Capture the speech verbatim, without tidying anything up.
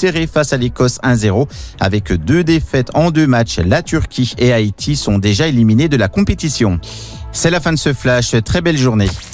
serré face à l'Écosse un zéro. Avec deux défaites en deux matchs, la Turquie et Haïti sont déjà éliminés de la compétition. C'est la fin de ce flash. Très belle journée.